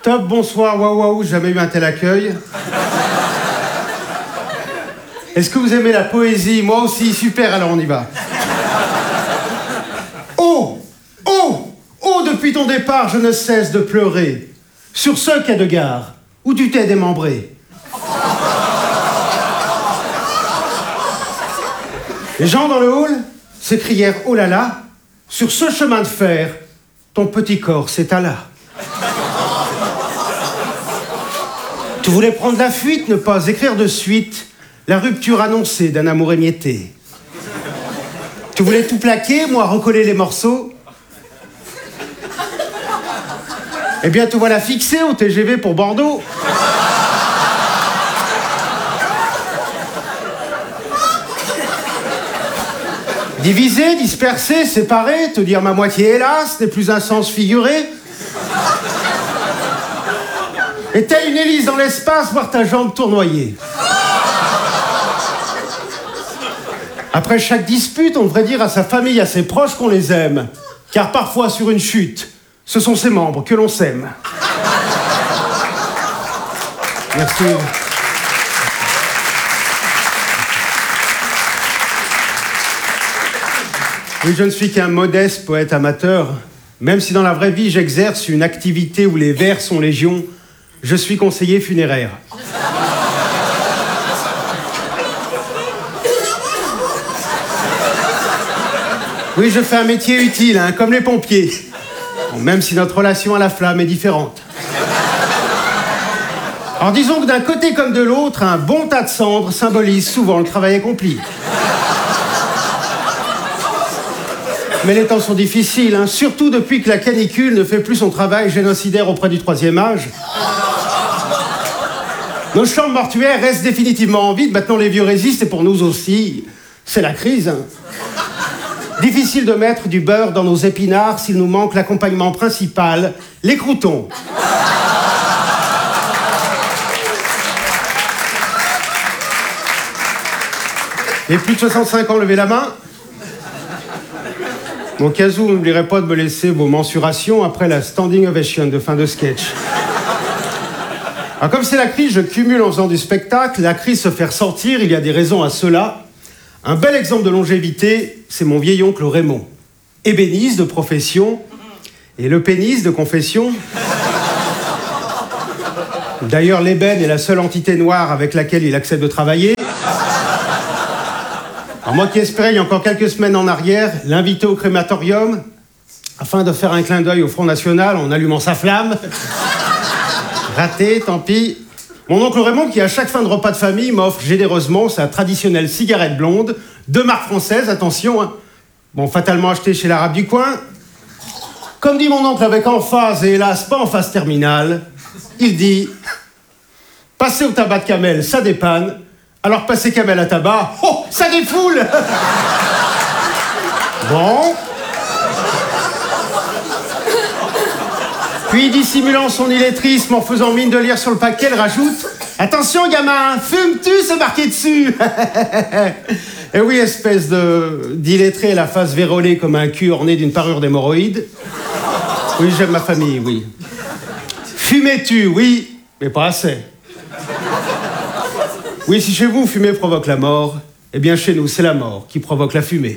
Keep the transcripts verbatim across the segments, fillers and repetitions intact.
Top, bonsoir, waouh waouh, jamais eu un tel accueil. Est-ce que vous aimez la poésie? Moi aussi, super, alors on y va. Oh, oh, oh, depuis ton départ, je ne cesse de pleurer. Sur ce quai de gare, où tu t'es démembré. Les gens dans le hall s'écrièrent « Oh là là !» Sur ce chemin de fer, ton petit corps s'étala. Tu voulais prendre la fuite, ne pas écrire de suite la rupture annoncée d'un amour émietté. Tu voulais tout plaquer, moi recoller les morceaux. Eh bien, te voilà fixé au T G V pour Bordeaux. Divisé, dispersé, séparé, te dire ma moitié hélas n'est plus un sens figuré. Et telle une hélice dans l'espace, voir ta jambe tournoyer. Après chaque dispute, on devrait dire à sa famille, à ses proches qu'on les aime. Car parfois, sur une chute, ce sont ses membres que l'on sème. Merci. Oui, je ne suis qu'un modeste poète amateur. Même si dans la vraie vie, j'exerce une activité où les vers sont légion, je suis conseiller funéraire. Oui, je fais un métier utile, hein, comme les pompiers. Bon, même si notre relation à la flamme est différente. Alors disons que d'un côté comme de l'autre, un bon tas de cendres symbolise souvent le travail accompli. Mais les temps sont difficiles, hein, surtout depuis que la canicule ne fait plus son travail génocidaire auprès du troisième âge. Nos chambres mortuaires restent définitivement vides, maintenant les vieux résistent et pour nous aussi, c'est la crise. Hein. Difficile de mettre du beurre dans nos épinards s'il nous manque l'accompagnement principal, les croûtons. Et plus de soixante-cinq ans, levez la main. Mon cas où, n'oublierez pas de me laisser vos mensurations après la standing ovation de fin de sketch. Alors comme c'est la crise, je cumule en faisant du spectacle. La crise se fait ressentir, il y a des raisons à cela. Un bel exemple de longévité, c'est mon vieil oncle Raymond. Ébéniste de profession et le pénis de confession. D'ailleurs, l'ébène est la seule entité noire avec laquelle il accepte de travailler. Alors moi qui espérais, il y a encore quelques semaines en arrière, l'inviter au crématorium afin de faire un clin d'œil au Front National en allumant sa flamme. Raté, tant pis. Mon oncle Raymond, qui à chaque fin de repas de famille m'offre généreusement sa traditionnelle cigarette blonde, de marque française, attention, hein. Bon, fatalement acheté chez l'arabe du coin. Comme dit mon oncle avec emphase, et hélas pas en phase terminale, il dit « Passer au tabac de camel, ça dépanne. Alors passer camel à tabac, oh, ça défoule !» Bon. Puis, dissimulant son illettrisme en faisant mine de lire sur le paquet, elle rajoute « Attention, gamin, fumes-tu, c'est marqué dessus !» Et oui, espèce de d'illettré, la face vérolée comme un cul orné d'une parure d'hémorroïdes. Oui, j'aime ma famille, oui. Fumais-tu, oui, mais pas assez. Oui, si chez vous, fumer provoque la mort, eh bien chez nous, c'est la mort qui provoque la fumée.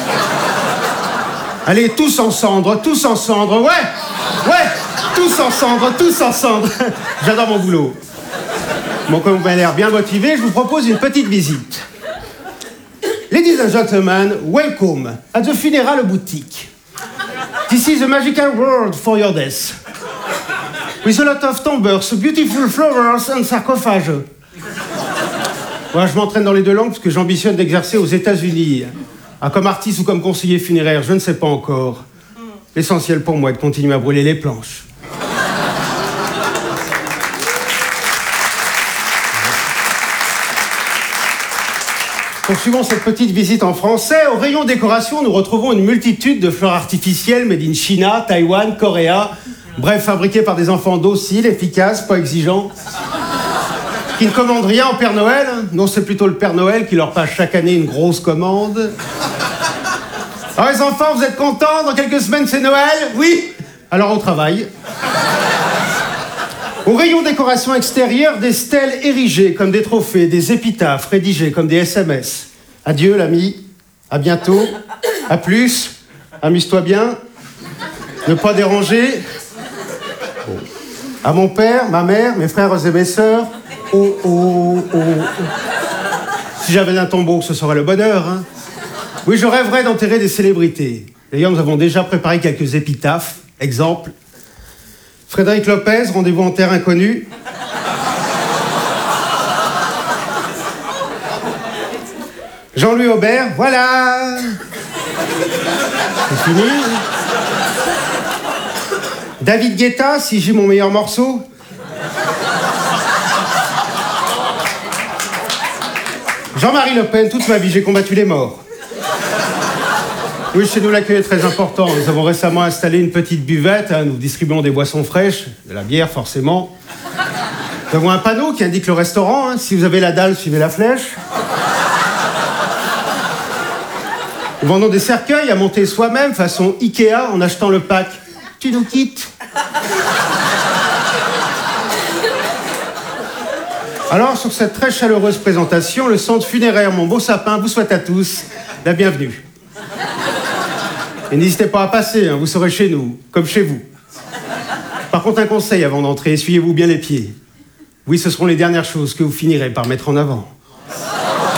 Allez, tous en cendre, tous en cendre, ouais, ouais, tous en cendre, tous en cendre. J'adore mon boulot. Bon, comme vous m'avez l'air bien motivé, je vous propose une petite visite. Ladies and gentlemen, welcome at the funeral boutique. This is a magical world for your death. With a lot of tombers, beautiful flowers and sarcophages. Voilà, je m'entraîne dans les deux langues parce que j'ambitionne d'exercer aux États-Unis. Ah, comme artiste ou comme conseiller funéraire, je ne sais pas encore. L'essentiel pour moi est de continuer à brûler les planches. Poursuivons cette petite visite en français. Au rayon décoration, nous retrouvons une multitude de fleurs artificielles made in China, Taïwan, Coréa. Bref, fabriquées par des enfants dociles, efficaces, pas exigeants. Qui ne commandent rien au Père Noël. Non, c'est plutôt le Père Noël qui leur passe chaque année une grosse commande. Alors les enfants, vous êtes contents? Dans quelques semaines, c'est Noël? Oui? Alors au travail. Au rayon décoration extérieure, des stèles érigées comme des trophées, des épitaphes rédigées comme des S M S. Adieu l'ami, à bientôt, à plus, amuse-toi bien, ne pas déranger. Bon. À mon père, ma mère, mes frères et mes sœurs, oh, oh, oh, oh. Si j'avais un tombeau, ce serait le bonheur. Hein. Oui, je rêverais d'enterrer des célébrités. D'ailleurs, nous avons déjà préparé quelques épitaphes. Exemple, Frédéric Lopez, rendez-vous en terre inconnue. Jean-Louis Aubert, voilà. C'est fini. David Guetta, si j'ai mon meilleur morceau. Jean-Marie Le Pen, toute ma vie, j'ai combattu les morts. Oui, chez nous, l'accueil est très important. Nous avons récemment installé une petite buvette. Hein, nous distribuons des boissons fraîches, de la bière, forcément. Nous avons un panneau qui indique le restaurant. Hein. Si vous avez la dalle, suivez la flèche. Nous vendons des cercueils à monter soi-même, façon Ikea, en achetant le pack. Tu nous quittes. Alors, sur cette très chaleureuse présentation, le centre funéraire Mon Beau Sapin vous souhaite à tous la bienvenue. Et n'hésitez pas à passer, hein, vous serez chez nous, comme chez vous. Par contre, un conseil avant d'entrer, essuyez-vous bien les pieds. Oui, ce seront les dernières choses que vous finirez par mettre en avant.